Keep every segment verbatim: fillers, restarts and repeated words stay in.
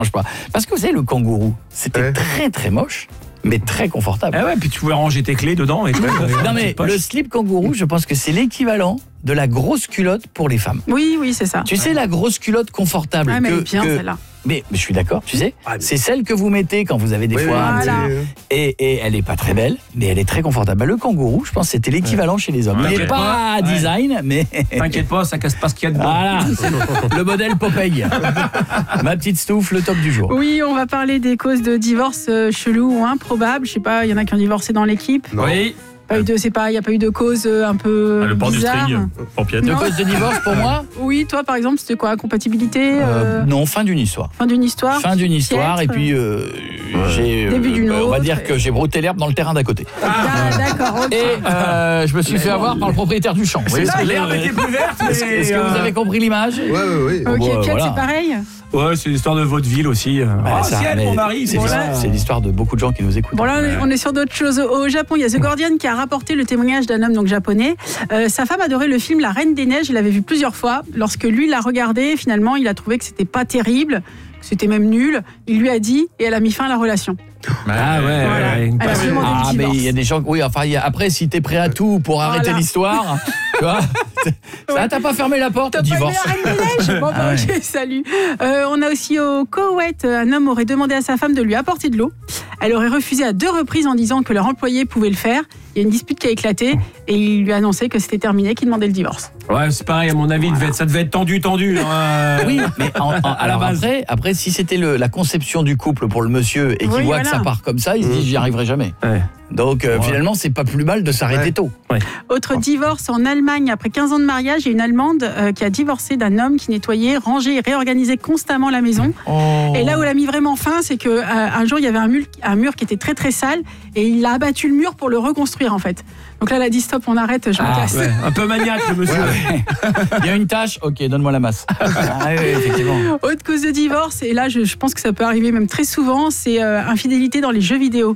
pas. Parce que vous savez, le kangourou, c'était Ouais. très très moche, mais très confortable. Ah ouais, puis tu pouvais ranger tes clés dedans et tout. Non mais le slip kangourou, je pense que c'est l'équivalent de la grosse culotte pour les femmes. Oui, oui, c'est ça. Tu sais, la grosse culotte confortable. Ah, mais que, elle est bien que- celle-là. Mais, mais je suis d'accord, tu sais, Ah, mais- c'est celle que vous mettez quand vous avez des Oui, fois oui, un Voilà. c'est- Et, et elle est pas très belle, mais elle est très confortable. Bah, le kangourou, je pense que c'était l'équivalent chez les hommes. Ouais. Il n'est Ouais. pas Ouais. design, mais... T'inquiète pas, ça casse pas ce qu'il y a dedans. Voilà, le modèle Popeye. Ma petite Stouff, le top du jour. Oui, on va parler des causes de divorce euh, chelou ou improbables. Je sais pas, il y en a qui ont divorcé dans l'équipe. Non. Oui. Pas eu de, c'est pas, il y a pas eu de cause euh, un peu Ah, le port du bizarre. string pour Piet. De Non. cause de divorce pour moi Oui, toi par exemple, c'était quoi, compatibilité, Euh, euh, Non, fin d'une histoire. fin d'une histoire. Fin d'une histoire, et Piètre. puis euh, j'ai... euh, Début d'une on va autre, dire et- que j'ai brouté l'herbe dans le terrain d'à côté. Ah, d'accord. ok. Et euh, je me suis fait avoir par le propriétaire du champ. Vous voyez ce que je veux L'herbe dire était plus verte, mais... Est-ce que, est-ce que vous euh, avez compris l'image Ouais, ouais, ouais. Ok, Bon, Piet, voilà. c'est pareil. Ouais, c'est l'histoire de vaudeville aussi. Bah, Ah, ça, ciel, mais mon mari. c'est bon, l'histoire- là. c'est l'histoire de beaucoup de gens qui nous écoutent. Bon là, on est- on est sur d'autres choses. Au Japon, il y a The Guardian qui a rapporté le témoignage d'un homme donc japonais. Euh, sa femme adorait le film La Reine des Neiges. Il l'avait vu plusieurs fois. Lorsque lui l'a regardé, finalement, il a trouvé que c'était pas terrible, que c'était même nul. Il lui a dit et elle a mis fin à la relation. Ah ouais, Voilà. ouais, une Elle a passion. demandé Ah, le mais divorce. il y a des gens. Oui, enfin, il y a- après, si t'es prêt à tout pour arrêter Voilà. l'histoire, tu vois, ça, t'as pas fermé la porte, T'as pas aimé divorce. La Reine des Neiges Bon, bah, Ah ouais. ok, salut. Euh, on a aussi au Koweït, un homme aurait demandé à sa femme de lui apporter de l'eau. Elle aurait refusé à deux reprises en disant que leur employé pouvait le faire. Il y a une dispute qui a éclaté et il lui a annoncé que c'était terminé, qu'il demandait le divorce. Ouais, c'est pareil, à mon avis, devait être- ça devait être tendu, tendu. hein. Oui, mais en- en- À la alors base. après, après, si c'était le- la conception du couple pour le monsieur et qu'il Oui, voit voilà. que ça part comme ça, il se dit j'y arriverai jamais. Ouais. Donc euh, Ouais. finalement, c'est pas plus mal de s'arrêter Ouais. tôt. Autre divorce en Allemagne, après quinze ans de mariage, il y a une Allemande euh, qui a divorcé d'un homme qui nettoyait, rangeait et réorganisait constamment la maison. Oh. Et là où elle a mis vraiment fin, c'est que euh, un jour il y avait un mur, un mur qui était très très sale et il a abattu le mur pour le reconstruire en fait. Donc là, elle a dit stop, on arrête, je me Ah, casse. Ouais, un peu maniaque, le monsieur. Il y a une tâche, ok, donne-moi la masse. Ah oui, effectivement. Autre cause de divorce, et là je, je pense que ça peut arriver même très souvent, c'est euh, infidélité dans les jeux vidéo.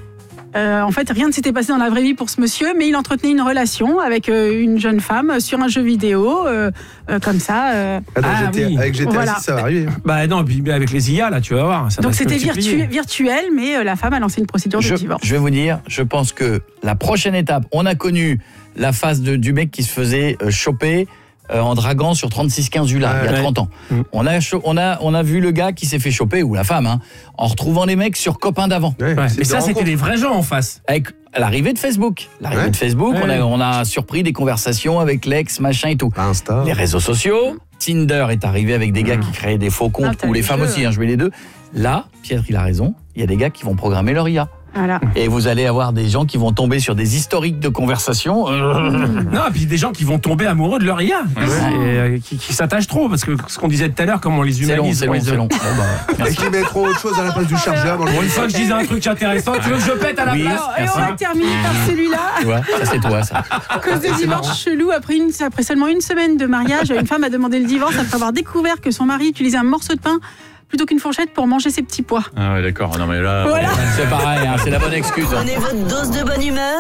Euh, en fait, rien ne s'était passé dans la vraie vie pour ce monsieur, mais il entretenait une relation avec euh, une jeune femme sur un jeu vidéo, euh, euh, comme ça. euh. Ah, dans Ah, G T A oui. Avec G T A Voilà. six, ça va arriver. Bah non, puis avec les I A, là, tu vas voir. Ça Donc va se c'était multiplier. virtu- virtuel, mais euh, la femme a lancé une procédure de Je, divorce. je vais vous dire, je pense que la prochaine étape, on a connu la phase de- du mec qui se faisait euh, choper euh, en draguant sur trente-six quinze U L A, il y a Ouais. trente ans. Mm. On a, cho- on, a, on a vu le gars qui s'est fait choper, ou la femme, hein, en retrouvant les mecs sur copains d'avant. Ouais, Ouais. c'est Mais des ça, c'était rencontres. des vrais gens en face. Avec l'arrivée de Facebook. L'arrivée Ouais. de Facebook, on, Ouais. a, on a surpris des conversations avec l'ex, machin et tout. Insta. Les réseaux sociaux, Tinder est arrivé avec des gars qui créaient des faux Ah, comptes, t'as ou les le femmes jeu, aussi, ouais. hein, je mets les deux. Là, Pierre, il a raison, il y a des gars qui vont programmer leur I A. Voilà. Et vous allez avoir des gens qui vont tomber sur des historiques de conversation. Euh, Non, et puis des gens qui vont tomber amoureux de leur I A. Et, euh, qui, qui s'attachent trop, parce que ce qu'on disait tout à l'heure, comment on les C'est long, humanise. c'est long, on les- c'est long. Bon, bah, Et qui mettront autre chose à la place du chargeur dans le Pour une fois que je disais un truc intéressant, tu veux que je pète à la Oui. place Alors, et on Merci. va terminer par celui-là. tu vois, ça c'est toi, ça. Cause de divorce chelou, après, une, après seulement une semaine de mariage, une femme a demandé le divorce après avoir découvert que son mari utilisait un morceau de pain plutôt qu'une fourchette pour manger ses petits pois. Ah ouais, d'accord. Non, mais là. Voilà. C'est pareil, hein, c'est la bonne excuse. hein. Prenez votre dose de bonne humeur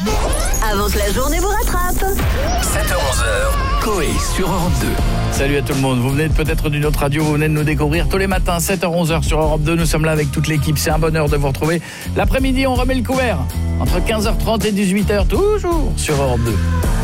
avant que la journée vous rattrape. sept heures onze heures, Coé sur Europe deux. Salut à tout le monde, vous venez peut-être d'une autre radio, vous venez de nous découvrir tous les matins, sept heures onze heures sur Europe deux, nous sommes là avec toute l'équipe, c'est un bonheur de vous retrouver. L'après-midi, on remet le couvert, entre quinze heures trente et dix-huit heures, toujours sur Europe deux.